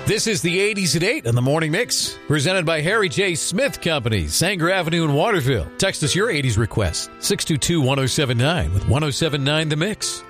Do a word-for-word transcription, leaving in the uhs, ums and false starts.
This is the eighties at eight on the Morning Mix, presented by Harry J. Smith Company, Sanger Avenue in Waterville. Text us your eighties request, six two two, one oh seven nine with one oh seven nine The Mix.